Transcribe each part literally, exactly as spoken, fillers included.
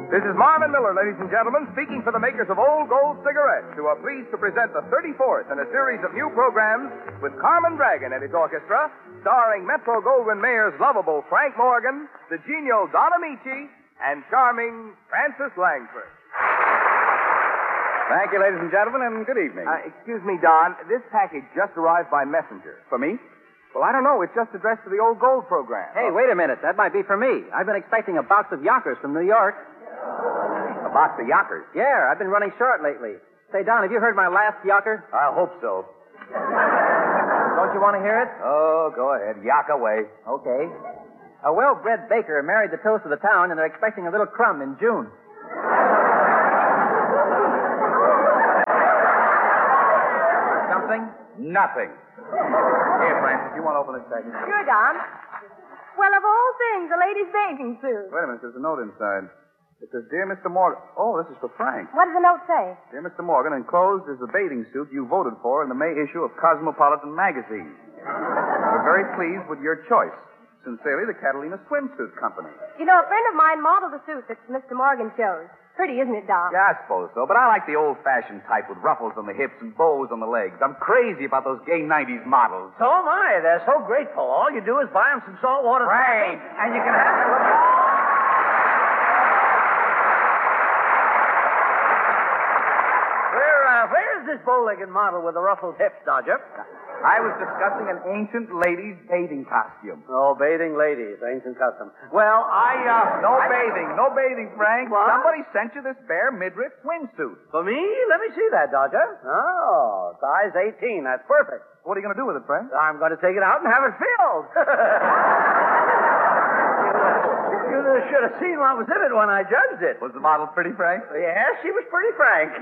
This is Marvin Miller, ladies and gentlemen, speaking for the makers of Old Gold cigarettes, who are pleased to present the thirty-fourth in a series of new programs with Carmen Dragon and his orchestra, starring Metro-Goldwyn-Mayer's lovable Frank Morgan, the genial Don Amici, and charming Frances Langford. Thank you, ladies and gentlemen, and good evening. Uh, excuse me, Don. This package just arrived by messenger. For me? Well, I don't know. It's just addressed to the Old Gold program. Hey, wait a minute. That might be for me. I've been expecting a box of Yonkers from New York. A box of Yonkers? Yeah, I've been running short lately. Say, Don, have you heard my last Yocker? I hope so. Don't you want to hear it? Oh, go ahead. Yak away. Okay. A well-bred baker married the toast of the town, and they're expecting a little crumb in June. Something? Nothing. Here, Francis, you want to open this package? Sure, Don. Well, of all things, a lady's bathing suit. Wait a minute, there's a note inside. It says, Dear Mister Morgan. Oh, this is for Frank. What does the note say? Dear Mister Morgan, enclosed is the bathing suit you voted for in the May issue of Cosmopolitan magazine. We're very pleased with your choice. Sincerely, the Catalina Swimsuit Company. You know, a friend of mine modeled the suit that Mister Morgan chose. Pretty, isn't it, Don? Yeah, I suppose so, but I like the old-fashioned type with ruffles on the hips and bows on the legs. I'm crazy about those gay nineties models. So am I. They're so grateful. All you do is buy them some saltwater Right. coffee, and you can have them. Where, uh, where is this bow-legged model with the ruffled hips, Dodger? I was discussing an ancient lady's bathing costume. Oh, bathing ladies, ancient custom. Well, I, uh... No I- bathing, no bathing, Frank. What? Somebody sent you this bare midriff swimsuit. For me? Let me see that, Dodger. Oh, size eighteen. That's perfect. What are you going to do with it, Frank? I'm going to take it out and have it filled. you, you should have seen what was in it when I judged it. Was the model pretty, Frank? Yes, she was pretty frank.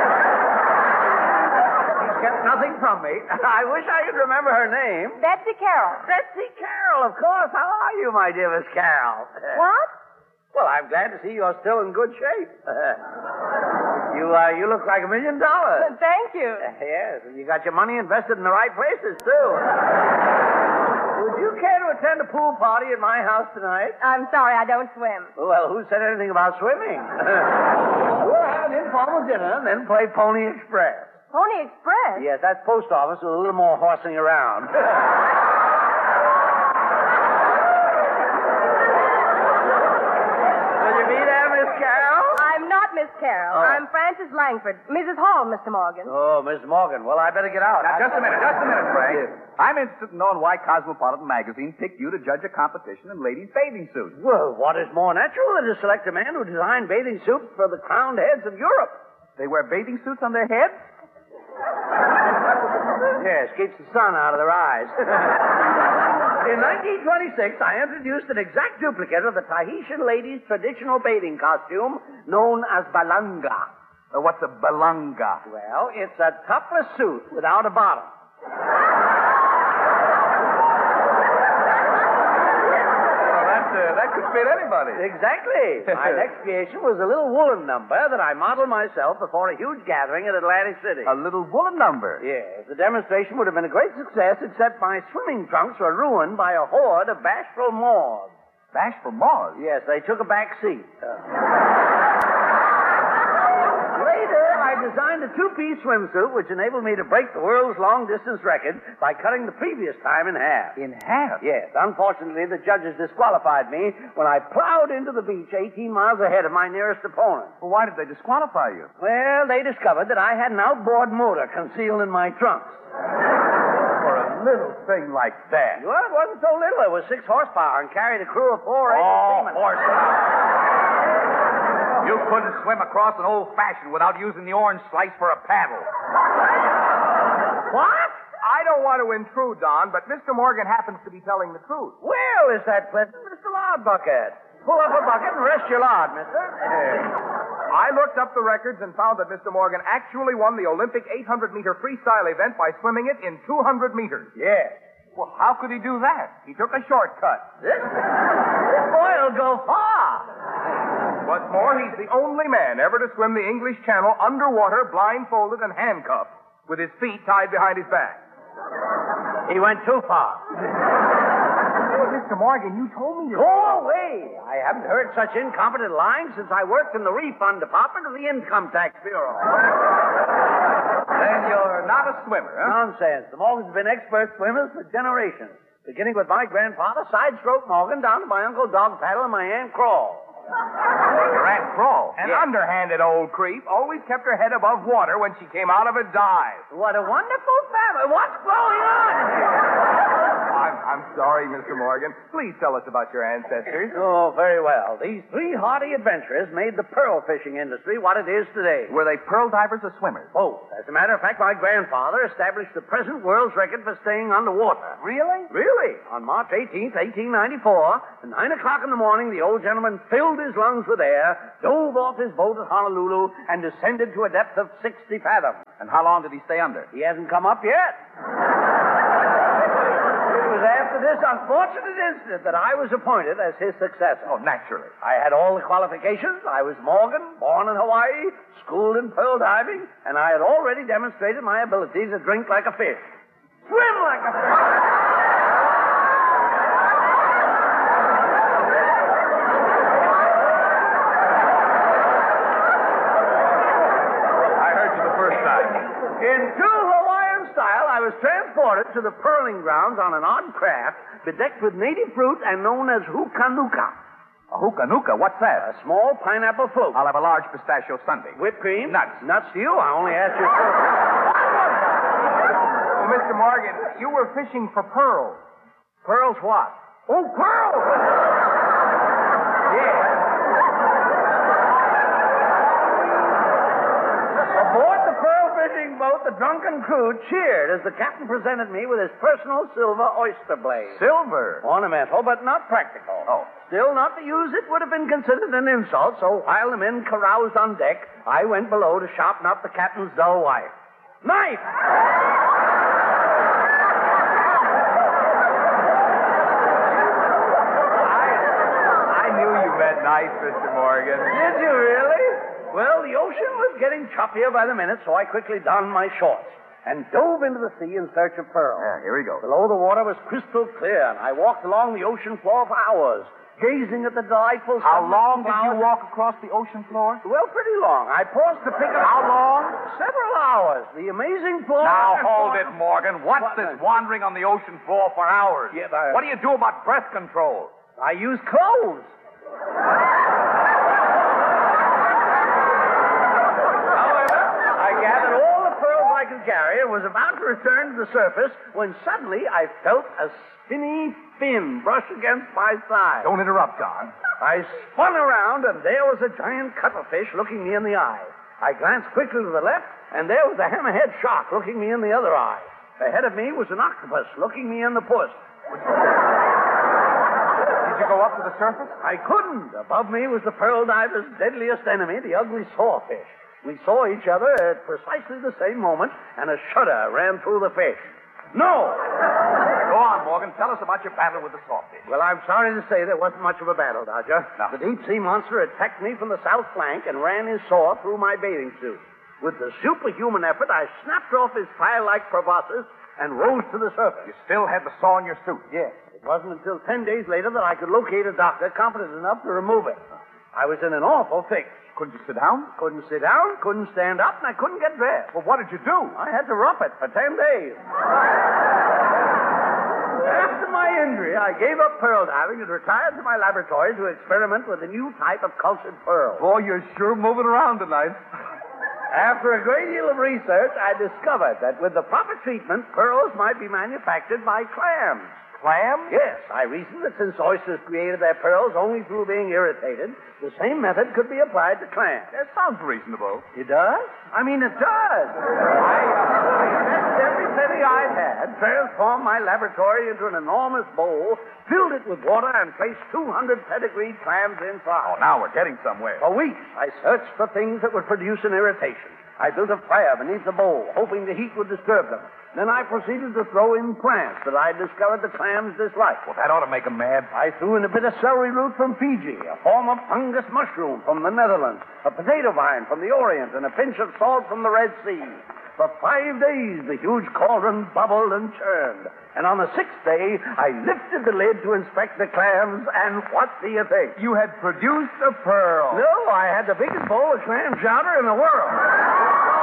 She kept nothing from me. I wish I could remember her name. Betsy Carroll. Betsy Carroll, of course. How are you, my dear Miss Carroll? What? Well, I'm glad to see you're still in good shape. you, uh, you look like a million dollars. Thank you. Yes, and you got your money invested in the right places, too. Would you care to attend a pool party at my house tonight? I'm sorry, I don't swim. Well, who said anything about swimming? We'll have an informal dinner and then play Pony Express. Pony Express? Yes, that's post office with a little more horsing around. Will you be there, Miss Carroll? I'm not Miss Carroll. Oh. I'm Frances Langford. Missus Hall, Mister Morgan. Oh, Miss Morgan. Well, I better get out. Now, just a minute, just a minute, Frank. I'm interested in knowing why Cosmopolitan magazine picked you to judge a competition in ladies' bathing suits. Well, what is more natural than to select a man who designed bathing suits for the crowned heads of Europe? They wear bathing suits on their heads? Yes, keeps the sun out of their eyes. In nineteen twenty-six, I introduced an exact duplicate of the Tahitian ladies' traditional bathing costume known as balanga. Uh, what's a balanga? Well, it's a topless suit without a bottom. Well, that, uh, that could fit anybody. Exactly. My next creation was a little woolen number that I modeled myself before a huge gathering at Atlantic City. A little woolen number. Yes, the demonstration would have been a great success, except my swimming trunks were ruined by a horde of bashful Moors. Bashful Moors? Yes, they took a back seat. Uh, Later, I designed a two-piece swimsuit, which enabled me to break the world's long-distance record by cutting the previous time in half. In half? Yes. Unfortunately, the judges disqualified me when I plowed into the beach eighteen miles ahead of my nearest opponent. Well, why did they disqualify you? Well, they discovered that I had an outboard motor concealed in my trunks. For a little thing like that. Well, it wasn't so little. It was six horsepower and carried a crew of four able Oh, seamen. horsepower. You couldn't swim across an old-fashioned without using the orange slice for a paddle. What? I don't want to intrude, Don, but Mister Morgan happens to be telling the truth. Well, is that pleasant, Mister Lard Bucket? Pull up a bucket and rest your lard, mister. I looked up the records and found that Mister Morgan actually won the Olympic eight hundred meter freestyle event by swimming it in two hundred meters. Yes. Well, how could he do that? He took a shortcut. This, this boy'll go far. What's more, he's the only man ever to swim the English Channel underwater, blindfolded and handcuffed, with his feet tied behind his back. He went too far. Mister Morgan, you told me to... Go away! I haven't heard such incompetent lying since I worked in the refund department of the Income Tax Bureau. Then you're not a swimmer, huh? Nonsense. The Morgans have been expert swimmers for generations. Beginning with my grandfather, Sidestroke Morgan, down to my Uncle Dog Paddle and my Aunt Crawl. Your Aunt Crawl. An Yeah. underhanded old creep. Always kept her head above water when she came out of a dive. What a wonderful family. What's going on here? I'm, I'm sorry, Mister Morgan. Please tell us about your ancestors. Oh, very well. These three hardy adventurers made the pearl fishing industry what it is today. Were they pearl divers or swimmers? Both. As a matter of fact, my grandfather established the present world's record for staying underwater. Really? Really? On March eighteenth, eighteen ninety-four, at nine o'clock in the morning, the old gentleman filled his lungs with air, dove off his boat at Honolulu, and descended to a depth of sixty fathoms. And how long did he stay under? He hasn't come up yet. It was after this unfortunate incident that I was appointed as his successor. Oh, naturally. I had all the qualifications. I was Morgan, born in Hawaii, schooled in pearl diving, and I had already demonstrated my ability to drink like a fish, swim like a fish. In true Hawaiian style, I was transported to the pearling grounds on an odd craft bedecked with native fruit and known as hukanuka. A hookah-nooka, what's that? A small pineapple float. I'll have a large pistachio sundae. Whipped cream? Nuts. Nuts to you? I only asked you. Oh, Mister Morgan, you were fishing for pearls. Pearls what? Oh, pearls! Yeah. Aboard the pearl fishing boat, the drunken crew cheered as the captain presented me with his personal silver oyster blade. Silver. Ornamental, but not practical. Oh. Still, not to use it would have been considered an insult, so while the men caroused on deck, I went below to sharpen up the captain's dull wife. Knife! I knew you meant nice, Mister Morgan. Did you really? Well, the ocean was getting choppier by the minute, so I quickly donned my shorts and dove into the sea in search of pearls. Yeah, here we go. Below the water was crystal clear, and I walked along the ocean floor for hours, gazing at the delightful... How sunlit long did you clouds. walk across the ocean floor? Well, pretty long. I paused to pick up... How long? Several hours. The amazing floor... Now, hold it, Morgan. What's What this then? wandering on the ocean floor for hours? Yeah, but- What do you do about breath control? I use clothes. However, I gathered all the pearls I could carry and was about to return to the surface when suddenly I felt a spinny fin brush against my side. Don't interrupt, Don. I spun around, and there was a giant cuttlefish looking me in the eye. I glanced quickly to the left, and there was a hammerhead shark looking me in the other eye. Ahead of me was an octopus looking me in the puss. Did you go up to the surface? I couldn't. Above me was the pearl diver's deadliest enemy, the ugly sawfish. We saw each other at precisely the same moment, and a shudder ran through the fish. No! Go on, Morgan. Tell us about your battle with the sawfish. Well, I'm sorry to say there wasn't much of a battle, Dodger. No. The deep-sea monster attacked me from the south flank and ran his saw through my bathing suit. With the superhuman effort, I snapped off his fire-like proboscis and rose to the surface. You still had the saw in your suit. Yes. It wasn't until ten days later that I could locate a doctor competent enough to remove it. I was in an awful fix. Couldn't you sit down? Couldn't sit down, couldn't stand up, and I couldn't get dressed. Well, what did you do? I had to rough it for ten days. After my injury, I gave up pearl diving and retired to my laboratory to experiment with a new type of cultured pearl. Boy, you're sure moving around tonight. After a great deal of research, I discovered that with the proper treatment, pearls might be manufactured by clams. Clams? Yes, I reasoned that since oysters created their pearls only through being irritated, the same method could be applied to clams. That sounds reasonable. It does? I mean, it does. I, uh, I invested every penny I had, transformed my laboratory into an enormous bowl, filled it with water, and placed two hundred pedigreed clams inside. Oh, now we're getting somewhere. For weeks, I searched for things that would produce an irritation. I built a fire beneath the bowl, hoping the heat would disturb them. Then I proceeded to throw in plants that I discovered the clams disliked. Well, that ought to make them mad. I threw in a bit of celery root from Fiji, a form of fungus mushroom from the Netherlands, a potato vine from the Orient, and a pinch of salt from the Red Sea. For five days, the huge cauldron bubbled and churned. And on the sixth day, I lifted the lid to inspect the clams, and what do you think? You had produced a pearl. No, I had the biggest bowl of clam chowder in the world.